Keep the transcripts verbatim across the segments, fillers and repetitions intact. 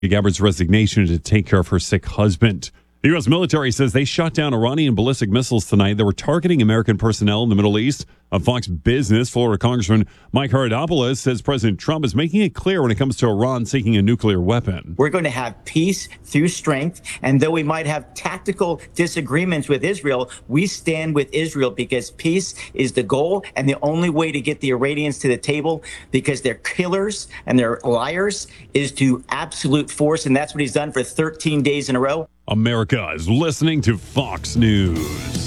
Gabbard's resignation to take care of her sick husband. The U S military says they shot down Iranian ballistic missiles tonight that were targeting American personnel in the Middle East. On Fox Business, Florida Congressman Mike Haradopoulos says President Trump is making it clear when it comes to Iran seeking a nuclear weapon. We're going to have peace through strength, and though we might have tactical disagreements with Israel, we stand with Israel because peace is the goal and the only way to get the Iranians to the table, because they're killers and they're liars, is to absolute force, and that's what he's done for thirteen days in a row. America is listening to Fox News.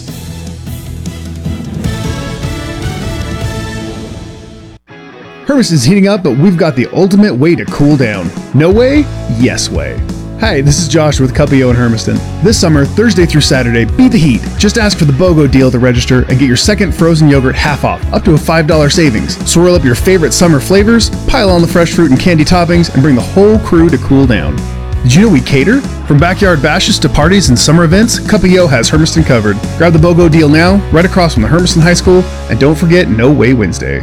Hermiston's heating up, but we've got the ultimate way to cool down. No way? Yes way. Hi, this is Josh with Cuppio in Hermiston. This summer, Thursday through Saturday, beat the heat. Just ask for the BOGO deal at the register and get your second frozen yogurt half off, up to a five dollars savings. Swirl up your favorite summer flavors, pile on the fresh fruit and candy toppings, and bring the whole crew to cool down. Did you know we cater? From backyard bashes to parties and summer events, Cuppio has Hermiston covered. Grab the BOGO deal now, right across from the Hermiston High School, and don't forget No Way Wednesday.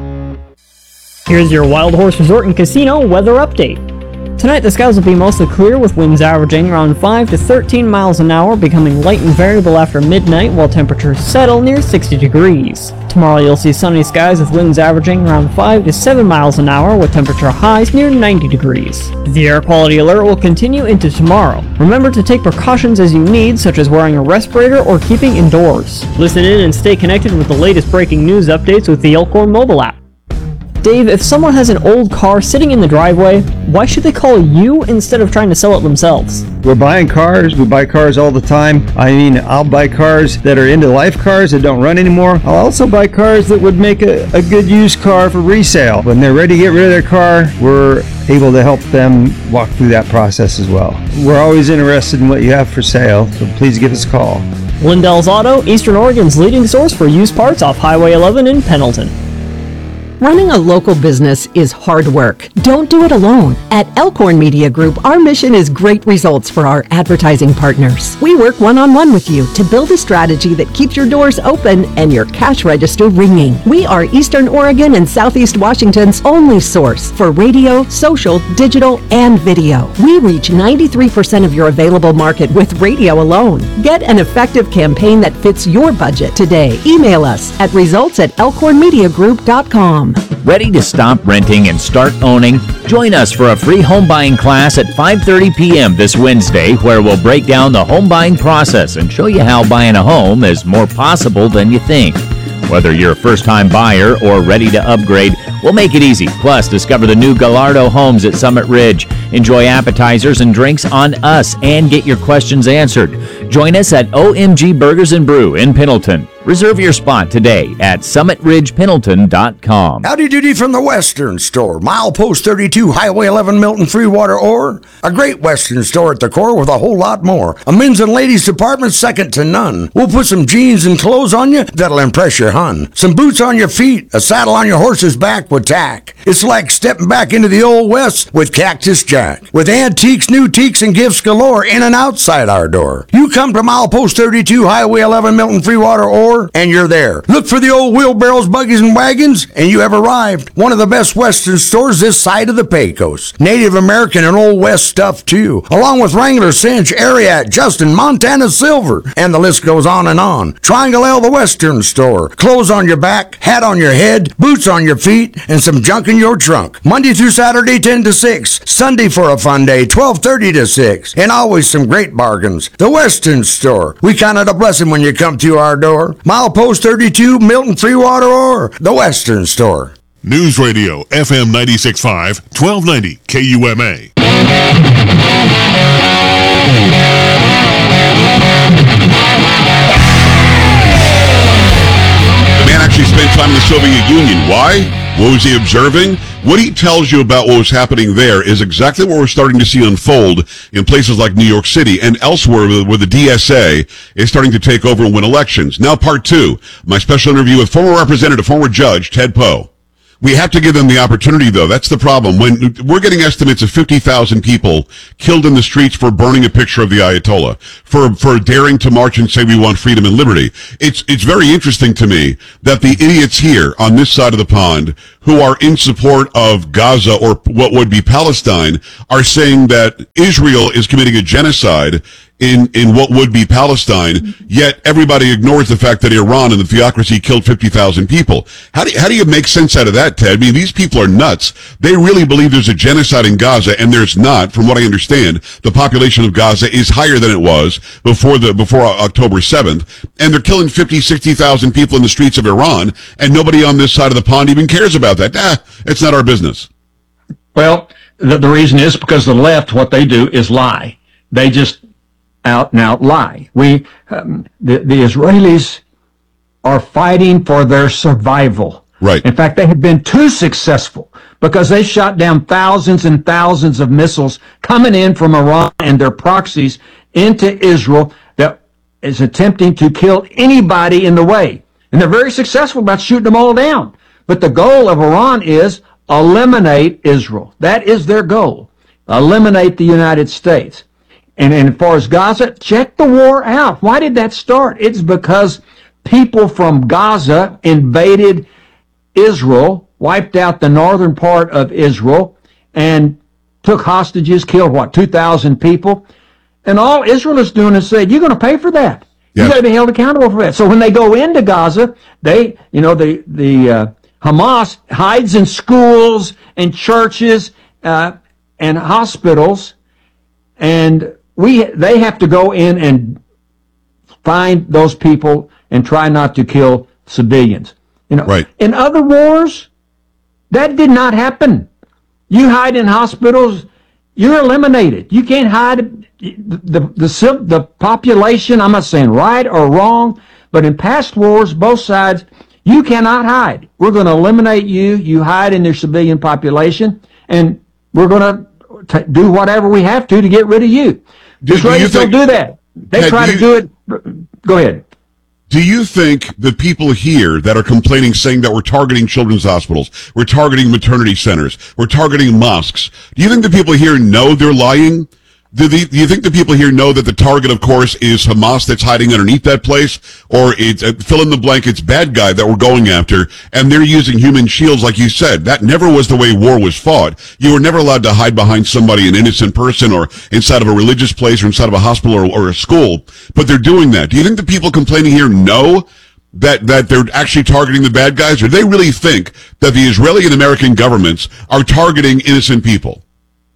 Here's your Wild Horse Resort and Casino weather update. Tonight the skies will be mostly clear with winds averaging around five to thirteen miles an hour, becoming light and variable after midnight while temperatures settle near sixty degrees. Tomorrow you'll see sunny skies with winds averaging around five to seven miles an hour with temperature highs near ninety degrees. The air quality alert will continue into tomorrow. Remember to take precautions as you need, such as wearing a respirator or keeping indoors. Listen in and stay connected with the latest breaking news updates with the Elkhorn mobile app. Dave, if someone has an old car sitting in the driveway, why should they call you instead of trying to sell it themselves? We're buying cars. We buy cars all the time. I mean, I'll buy cars that are end-of-life cars that don't run anymore. I'll also buy cars that would make a, a good used car for resale. When they're ready to get rid of their car, we're able to help them walk through that process as well. We're always interested in what you have for sale, so please give us a call. Lindell's Auto, Eastern Oregon's leading source for used parts off Highway eleven in Pendleton. Running a local business is hard work. Don't do it alone. At Elkhorn Media Group, our mission is great results for our advertising partners. We work one-on-one with you to build a strategy that keeps your doors open and your cash register ringing. We are Eastern Oregon and Southeast Washington's only source for radio, social, digital, and video. We reach ninety-three percent of your available market with radio alone. Get an effective campaign that fits your budget today. Email us at results at elkhorn media group dot com. Ready to stop renting and start owning? Join us for a free home buying class at five thirty p.m. this Wednesday, where we'll break down the home buying process and show you how buying a home is more possible than you think. Whether you're a first-time buyer or ready to upgrade, we'll make it easy. Plus, discover the new Gallardo Homes at Summit Ridge. Enjoy appetizers and drinks on us and get your questions answered. Join us at O M G Burgers and Brew in Pendleton. Reserve your spot today at summit ridge pendleton dot com. Howdy doody from the Western Store. Milepost thirty-two, Highway eleven, Milton, Freewater, Ore. A great Western store at the core with a whole lot more. A men's and ladies department second to none. We'll put some jeans and clothes on you that'll impress your hun. Some boots on your feet, a saddle on your horse's back with tack. It's like stepping back into the old West with Cactus Jack. With antiques, new teaks, and gifts galore in and outside our door. You come to Milepost thirty-two, Highway eleven, Milton, Freewater, Ore, and you're there. Look for the old wheelbarrows, buggies, and wagons, and you have arrived. One of the best Western stores this side of the Pecos. Native American and Old West stuff, too. Along with Wrangler, Cinch, Ariat, Justin, Montana Silver, and the list goes on and on. Triangle L, the Western Store. Clothes on your back, hat on your head, boots on your feet, and some junk in your trunk. Monday through Saturday, ten to six. Sunday for a fun day, twelve thirty to six. And always some great bargains. The Western Store. We count it a blessing when you come through our door. Milepost thirty-two, Milton, Freewater, or the Western Store. News Radio, F M ninety-six point five, twelve ninety K U M A. The man actually spent time in the Soviet Union. Why? What was he observing? What he tells you about what was happening there is exactly what we're starting to see unfold in places like New York City and elsewhere where the D S A is starting to take over and win elections. Now part two, my special interview with former representative, former judge, Ted Poe. We have to give them the opportunity, though. That's the problem. When we're getting estimates of fifty thousand people killed in the streets for burning a picture of the Ayatollah, for, for daring to march and say we want freedom and liberty. It's, it's very interesting to me that the idiots here on this side of the pond who are in support of Gaza or what would be Palestine are saying that Israel is committing a genocide in, in what would be Palestine, yet everybody ignores the fact that Iran and the theocracy killed fifty thousand people. How do you, how do you make sense out of that, Ted? I mean, these people are nuts. They really believe there's a genocide in Gaza, and there's not. From what I understand, the population of Gaza is higher than it was before the, before October seventh, and they're killing fifty, sixty thousand people in the streets of Iran, and nobody on this side of the pond even cares about that. Ah, it's not our business. Well, the, the reason is because the left, what they do is lie. They just out and out lie. We, um, the, the Israelis are fighting for their survival. Right. In fact, they have been too successful because they shot down thousands and thousands of missiles coming in from Iran and their proxies into Israel that is attempting to kill anybody in the way. And they're very successful about shooting them all down. But the goal of Iran is eliminate Israel. That is their goal. Eliminate the United States. And, and as far as Gaza, check the war out. Why did that start? It's because people from Gaza invaded Israel, wiped out the northern part of Israel, and took hostages, killed, what, two thousand people? And all Israel is doing is saying, you're going to pay for that. Yes. You got to be held accountable for that. So when they go into Gaza, they, you know, the, the uh, Hamas hides in schools and churches uh, and hospitals, and we they have to go in and find those people and try not to kill civilians. You know, right. In other wars, that did not happen. You hide in hospitals, you're eliminated. You can't hide the the the, the population. I'm not saying right or wrong, but in past wars, both sides, you cannot hide. We're going to eliminate you. You hide in their civilian population, and we're going to do whatever we have to to get rid of you. Do, Israelis do don't do that. They Ted, try do to you, do it. Go ahead. Do you think the people here that are complaining, saying that we're targeting children's hospitals, we're targeting maternity centers, we're targeting mosques, do you think the people here know they're lying? Do, the, do you think the people here know that the target, of course, is Hamas that's hiding underneath that place? Or it's uh, fill in the blank, it's bad guy that we're going after, and they're using human shields, like you said. That never was the way war was fought. You were never allowed to hide behind somebody, an innocent person, or inside of a religious place, or inside of a hospital or, or a school. But they're doing that. Do you think the people complaining here know that, that they're actually targeting the bad guys? Or do they really think that the Israeli and American governments are targeting innocent people?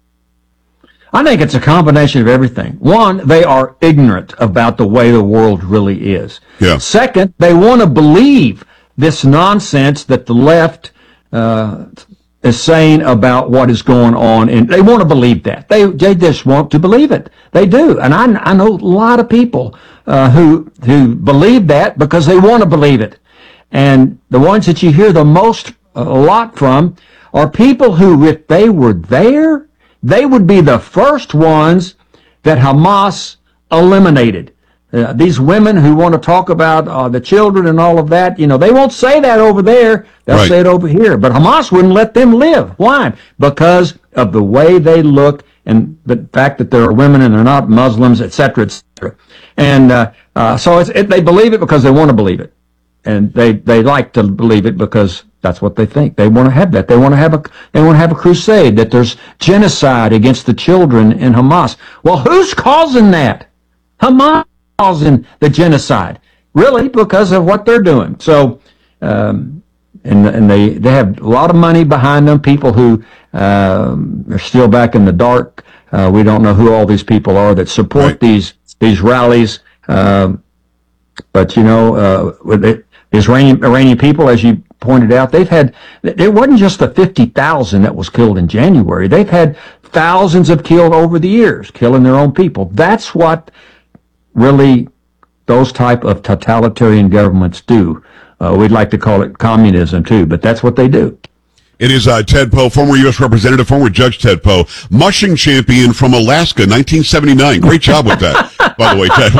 I think it's a combination of everything. One, they are ignorant about the way the world really is. Yeah. Second, they want to believe this nonsense that the left uh, is saying about what is going on, and they want to believe that. They they just want to believe it. They do, and I I know a lot of people uh, who who believe that because they want to believe it. And the ones that you hear the most a lot from are people who, if they were there, they would be the first ones that Hamas eliminated. Uh, these women who want to talk about uh, the children and all of that, you know, they won't say that over there. They'll right. say it over here. But Hamas wouldn't let them live. Why? Because of the way they look and the fact that they're women and they're not Muslims, et cetera, et cetera. And uh, uh, so it's, it, they believe it because they want to believe it. And they, they like to believe it because that's what they think. They want to have that. They want to have a they want to have a crusade, that there's genocide against the children in Hamas. Well, who's causing that? Hamas causing the genocide. Really, because of what they're doing. So, um, and and they, they have a lot of money behind them, people who um, are still back in the dark. Uh, we don't know who all these people are that support right. these these rallies. Um, but, you know, uh, with it, the Iranian, Iranian people, as you pointed out, they've had, it wasn't just the fifty thousand that was killed in January. They've had thousands of killed over the years, killing their own people. That's what really those type of totalitarian governments do. Uh, we'd like to call it communism too, but that's what they do. It is uh, Ted Poe, former U S Representative, former Judge Ted Poe, mushing champion from Alaska, nineteen seventy-nine. Great job with that, by the way, Ted.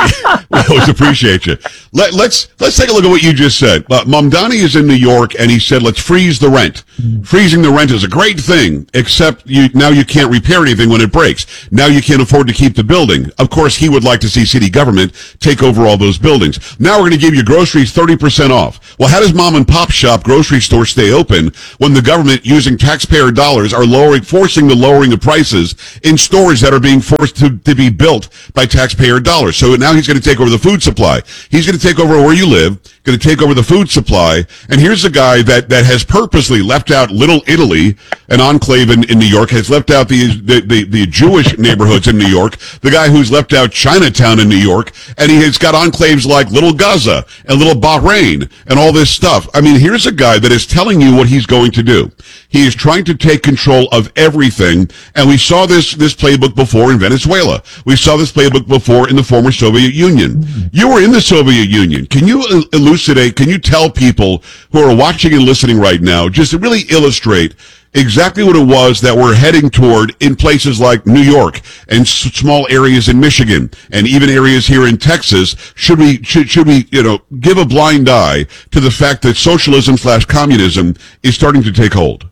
We always appreciate you. Let, let's let's take a look at what you just said. Uh, Mamdani is in New York, and he said, "Let's freeze the rent." Freezing the rent is a great thing, except you now you can't repair anything when it breaks. Now you can't afford to keep the building. Of course, he would like to see city government take over all those buildings. Now we're going to give you groceries thirty percent off. Well, how does mom and pop shop grocery store stay open when the government, using taxpayer dollars, are lowering, forcing the lowering of prices in stores that are being forced to, to be built by taxpayer dollars? So now he's going to take over the food supply. He's going to take over where you live, going to take over the food supply. And here's a guy that, that has purposely left out Little Italy, an enclave in, in New York, has left out the, the, the, the Jewish neighborhoods in New York, the guy who's left out Chinatown in New York, and he has got enclaves like Little Gaza and Little Bahrain and all this stuff. I mean, here's a guy that is telling you what he's going to do. He is trying to take control of everything, and we saw this, this playbook before in Venezuela. We saw this playbook before in the former Soviet Union. You were in the Soviet Union. Can you elucidate, can you tell people who are watching and listening right now, just to really illustrate exactly what it was that we're heading toward in places like New York and s- small areas in Michigan and even areas here in Texas? Should we, should, should we, you know, give a blind eye to the fact that socialism slash communism is starting to take hold?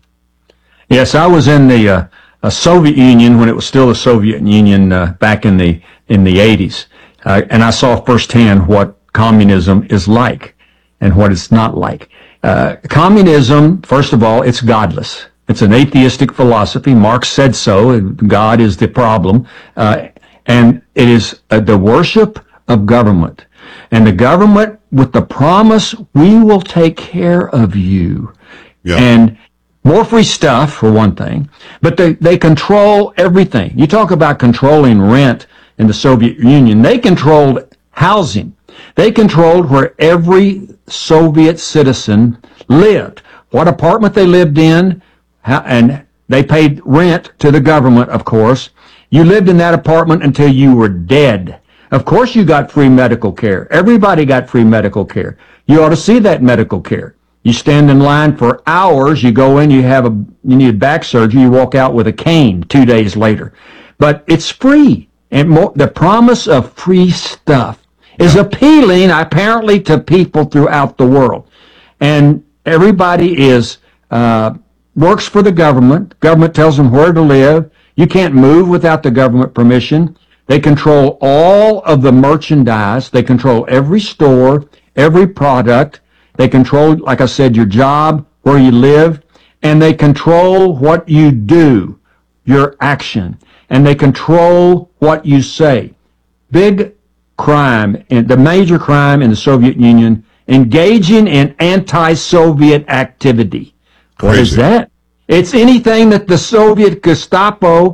Yes, I was in the uh, uh, Soviet Union when it was still the Soviet Union uh, back in the in the eighties, uh, and I saw firsthand what communism is like and what it's not like. Uh, communism, first of all, it's godless. It's an atheistic philosophy. Marx said so. God is the problem, uh, and it is uh, the worship of government, and the government with the promise, we will take care of you, yeah. and more free stuff, for one thing, but they, they control everything. You talk about controlling rent in the Soviet Union. They controlled housing. They controlled where every Soviet citizen lived, what apartment they lived in, how, and they paid rent to the government, of course. You lived in that apartment until you were dead. Of course you got free medical care. Everybody got free medical care. You ought to see that medical care. You stand in line for hours, you go in, you have a, you need back surgery, you walk out with a cane two days later. But it's free. And more, the promise of free stuff is appealing apparently to people throughout the world. And everybody is, uh, works for the government. Government tells them where to live. You can't move without the government permission. They control all of the merchandise. They control every store, every product. They control, like I said, your job, where you live, and they control what you do, your action, and they control what you say. Big crime, and the major crime in the Soviet Union, engaging in anti-Soviet activity. What Crazy. is that? It's anything that the Soviet Gestapo,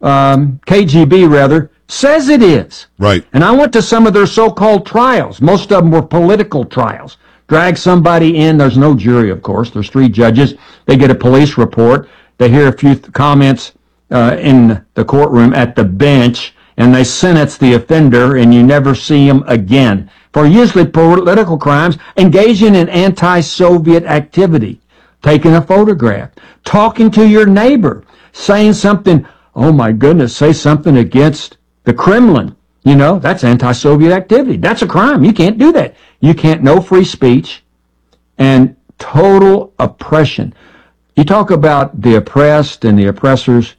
um, K G B rather, says it is. Right. And I went to some of their so-called trials. Most of them were political trials. Drag somebody in. There's no jury, of course. There's three judges. They get a police report. They hear a few th- comments uh, in the courtroom at the bench, and they sentence the offender, and you never see him again for usually political crimes, engaging in anti-Soviet activity, taking a photograph, talking to your neighbor, saying something, oh my goodness, say something against the Kremlin. You know, that's anti-Soviet activity. That's a crime. You can't do that. You can't, no free speech and total oppression. You talk about the oppressed and the oppressors.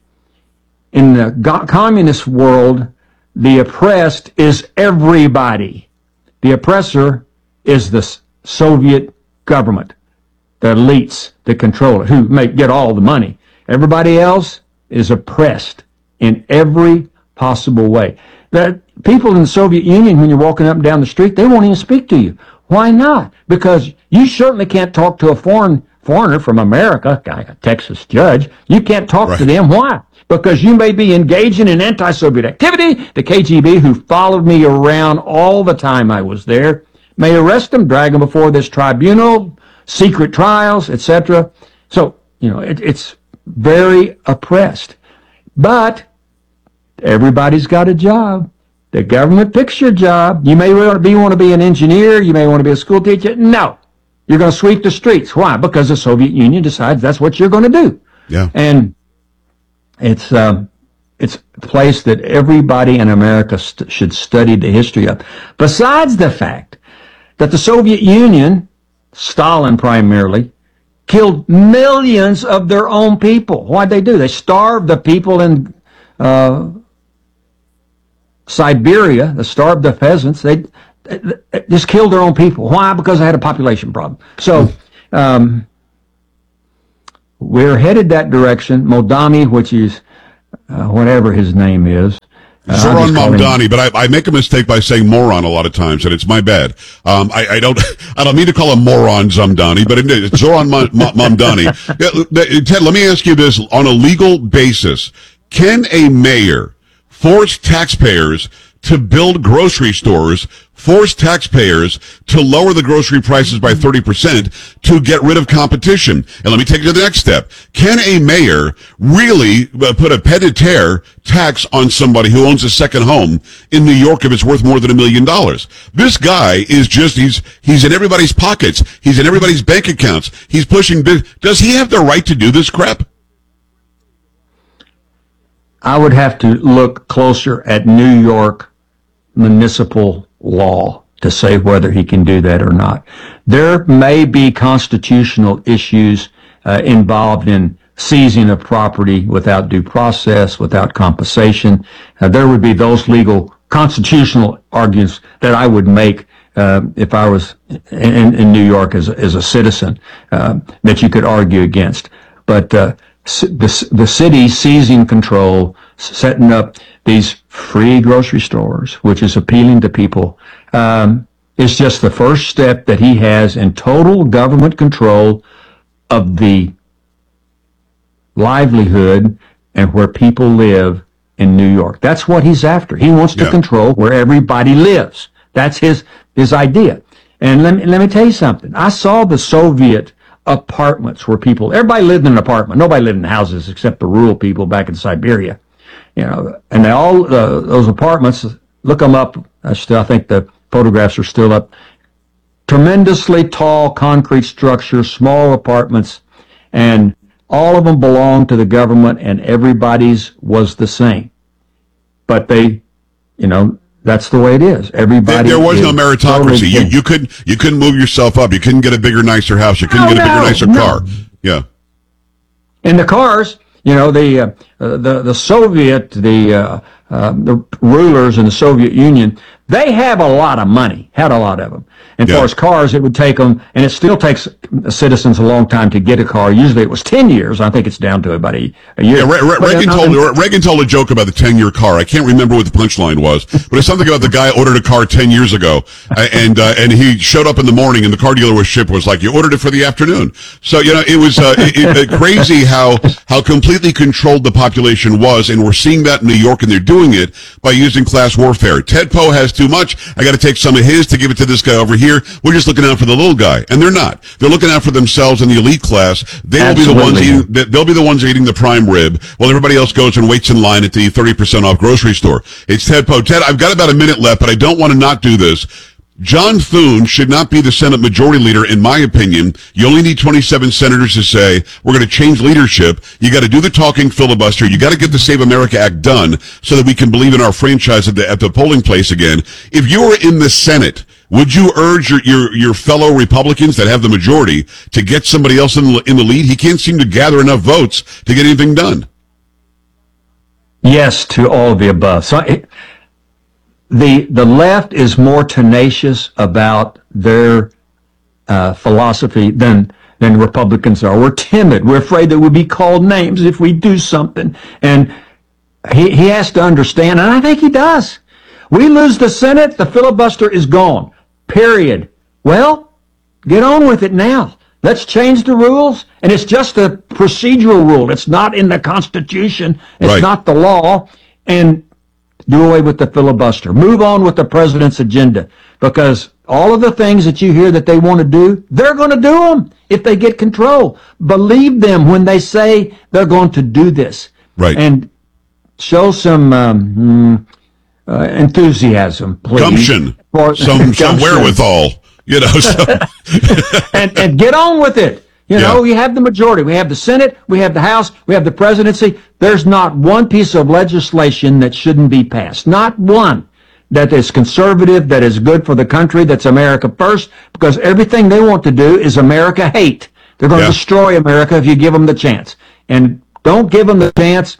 In the go- communist world, the oppressed is everybody. The oppressor is the Soviet government, the elites that control it, who make, get all the money. Everybody else is oppressed in every possible way. That people in the Soviet Union, when you're walking up and down the street, they won't even speak to you. Why not? Because you certainly can't talk to a foreign foreigner from America, a Texas judge. You can't talk Right. to them. Why? Because you may be engaging in anti-Soviet activity. The K G B, who followed me around all the time I was there, may arrest them, drag them before this tribunal, secret trials, et cetera. So, you know, it, it's very oppressed. But everybody's got a job. The government picks your job. You may want to be, want to be an engineer. You may want to be a school teacher. No. You're going to sweep the streets. Why? Because the Soviet Union decides that's what you're going to do. Yeah. And it's, um, it's a place that everybody in America st- should study the history of. Besides the fact that the Soviet Union, Stalin primarily, killed millions of their own people. Why'd they do? They starved the people in uh, Siberia. They starved the peasants. They, they, they just killed their own people. Why? Because they had a population problem. So um, we're headed that direction. Moldami, which is uh, whatever his name is, Zoran Mamdani, but I, I make a mistake by saying moron a lot of times, and it's my bad. Um, I, I don't, I don't mean to call him moron Zamdani, but it's Zoran Ma, Ma, Mamdani. Yeah, Ted, let me ask you this: on a legal basis, can a mayor force taxpayers to build grocery stores, force taxpayers to lower the grocery prices by thirty percent to get rid of competition? And let me take it to the next step. Can a mayor really put a pied-à-terre tax on somebody who owns a second home in New York if it's worth more than a million dollars? This guy is just, he's, he's in everybody's pockets. He's in everybody's bank accounts. He's pushing big. Does he have the right to do this crap? I would have to look closer at New York municipal law to say whether he can do that or not. There may be constitutional issues uh, involved in seizing of property without due process, without compensation. Uh, there would be those legal constitutional arguments that I would make uh, if I was in, in New York as a, as a citizen uh, that you could argue against. But uh, the, the city seizing control, setting up these free grocery stores, which is appealing to people, um, is just the first step that he has in total government control of the livelihood and where people live in New York. That's what he's after. He wants to yeah. control where everybody lives. That's his his idea. And let me, let me tell you something. I saw the Soviet apartments where people, everybody lived in an apartment. Nobody lived in houses except the rural people back in Siberia. You know, and they all, uh, those apartments, look them up. I still, I think the photographs are still up. Tremendously tall concrete structures, small apartments, and all of them belonged to the government and everybody's was the same. But they, you know, that's the way it is. Everybody. There, there was no is meritocracy. totally You you couldn't you couldn't move yourself up. You couldn't get a bigger, nicer house. You couldn't No, get a bigger, no, nicer no. car. Yeah. And the cars, you know, the uh, uh, the the Soviet, the uh, uh, the rulers in the Soviet Union, they have a lot of money, had a lot of them. And Yeah. far as cars, it would take them, and it still takes citizens a long time to get a car. Usually it was ten years. I think it's down to about a, a year. Yeah, Re- Re- But, uh, Reagan told Reagan told a joke about the ten-year car. I can't remember what the punchline was, but it's something about the guy ordered a car ten years ago, uh, and uh, and he showed up in the morning, and the car dealership was like, "You ordered it for the afternoon." So you know, it was uh, it, it, crazy how how completely controlled the population was, and we're seeing that in New York, and they're doing it by using class warfare. Ted Poe has too much. I got to take some of his to give it to this guy over here. We're just looking out for the little guy, and they're not. They're looking out for themselves and the elite class. They'll be the ones eating, they'll be the ones eating the prime rib, while everybody else goes and waits in line at the thirty percent off grocery store. It's Ted Poe. Ted, I've got about a minute left, but I don't want to not do this. John Thune should not be the Senate Majority Leader, in my opinion. You only need twenty-seven senators to say, we're going to change leadership. You got to do the talking filibuster. You got to get the Save America Act done so that we can believe in our franchise at the, at the polling place again. If you were in the Senate, would you urge your, your, your fellow Republicans that have the majority to get somebody else in the, in the lead? He can't seem to gather enough votes to get anything done. Yes, to all of the above. So it, the the left is more tenacious about their uh, philosophy than than Republicans are. We're timid. We're afraid that we'll be called names if we do something. And he he has to understand, and I think he does. We lose the Senate, the filibuster is gone. Period. Well, get on with it now. Let's change the rules, and it's just a procedural rule. It's not in the Constitution. It's Right. not the law. And do away with the filibuster. Move on with the president's agenda, because all of the things that you hear that they want to do, they're going to do them if they get control. Believe them when they say they're going to do this. Right. And show some um, uh, enthusiasm, please. Gumption. For- Some, some gumption. wherewithal. You know, so. and, and get on with it. You Yeah. know, you have the majority. We have the Senate, we have the House, we have the presidency. There's not one piece of legislation that shouldn't be passed. Not one that is conservative, that is good for the country, that's America first, because everything they want to do is America hate. They're going Yeah. to destroy America if you give them the chance. And don't give them the chance.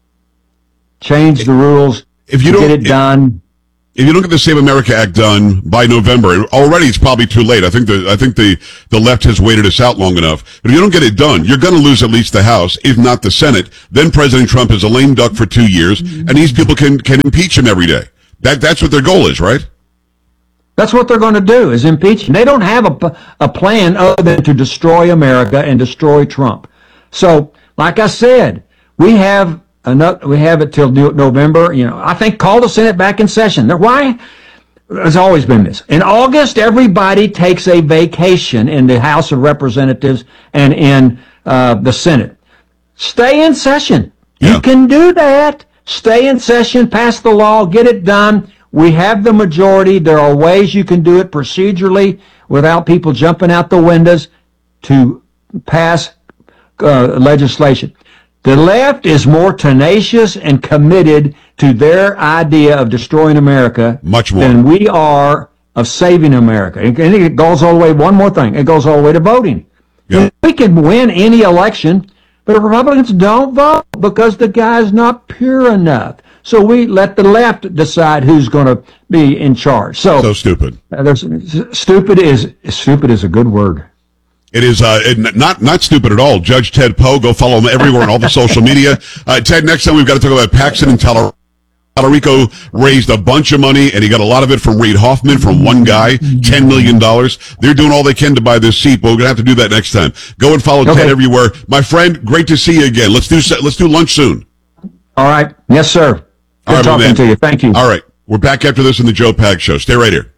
Change the rules. If you get don't- it if- done. If you don't get the Save America Act done by November, already it's probably too late. I think the I think the, the left has waited us out long enough. But if you don't get it done, you're going to lose at least the House, if not the Senate. Then President Trump is a lame duck for two years, and these people can, can impeach him every day. That that's what their goal is, right? That's what they're going to do, is impeach him. They don't have a, a plan other than to destroy America and destroy Trump. So, like I said, we have enough, we have it till November. You know, I think call the Senate back in session. Why? There's always been this. In August, everybody takes a vacation in the House of Representatives and in uh, the Senate. Stay in session. Yeah. You can do that. Stay in session, pass the law, get it done. We have the majority. There are ways you can do it procedurally without people jumping out the windows to pass uh, legislation. The left is more tenacious and committed to their idea of destroying America Much more. than we are of saving America. And it goes all the way, one more thing, it goes all the way to voting. Yeah. We can win any election, but Republicans don't vote because the guy's not pure enough. So we let the left decide who's going to be in charge. So, So stupid. uh, there's, stupid is stupid is a good word. It is uh, it, not not stupid at all. Judge Ted Poe, go follow him everywhere on all the social media. Uh, Ted, next time we've got to talk about Paxson and Puerto Rico raised a bunch of money, and he got a lot of it from Reid Hoffman, from one guy, ten million dollars. They're doing all they can to buy this seat, but we're going to have to do that next time. Go and follow Okay. Ted everywhere. My friend, great to see you again. Let's do let's do lunch soon. All right. Yes, sir. Good All right, my talking man. to you. Thank you. All right. We're back after this in the Joe Pags Show. Stay right here.